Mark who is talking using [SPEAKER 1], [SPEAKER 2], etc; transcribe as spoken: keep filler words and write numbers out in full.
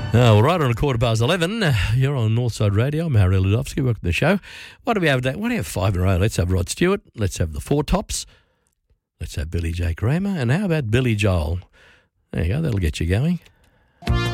[SPEAKER 1] Oh, well, right on a quarter past eleven, uh, you're on Northside Radio. I'm Harry Ludovsky, welcome to the show. What do we have today? Why do we have five in a row? Let's have Rod Stewart. Let's have the Four Tops. Let's have Billy J. Kramer. And how about Billy Joel? There you go, that'll get you going.